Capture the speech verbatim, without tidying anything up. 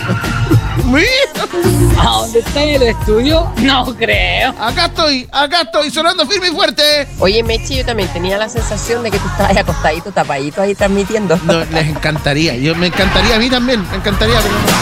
¿A dónde está en el estudio? No creo. Acá estoy, acá estoy, sonando firme y fuerte. Oye, Mechi, yo también tenía la sensación de que tú estabas acostadito, tapadito ahí transmitiendo. No, les encantaría, yo me encantaría a mí también, me encantaría, pero no.